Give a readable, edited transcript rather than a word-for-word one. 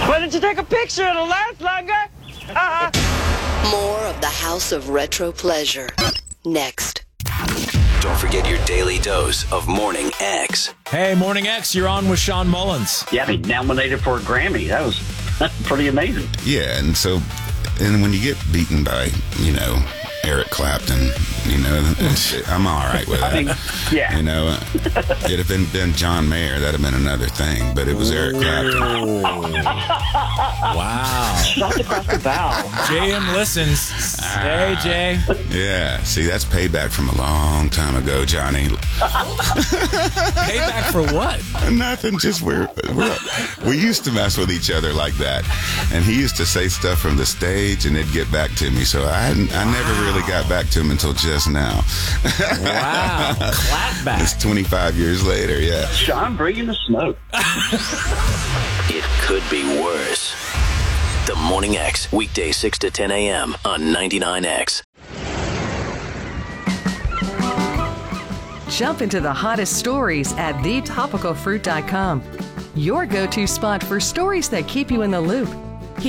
Why didn't you take a picture? It'll last longer. More of the House of Retro Pleasure. Next. Don't forget your daily dose of Morning X. Hey, Morning X, you're on with Sean Mullins. Yeah, he nominated for a Grammy. That was pretty amazing. Yeah, and when you get beaten by, Eric Clapton, I'm all right with that. Yeah. It'd have been John Mayer. That'd have been another thing, but it was Eric Clapton. Wow. Shots across the bow. JM listens. Hey, Jay. Yeah. See, that's payback from a long time ago, Johnny. Payback for what? Nothing. Just we used to mess with each other like that, and he used to say stuff from the stage, and it'd get back to me. So I never really got back to him until just now. Wow. Clapback. It's 25 years later, yeah. Sean bringing the smoke. It could be worse. The Morning X, weekday 6 to 10 a.m. on 99X. Jump into the hottest stories at thetopicalfruit.com. Your go-to spot for stories that keep you in the loop.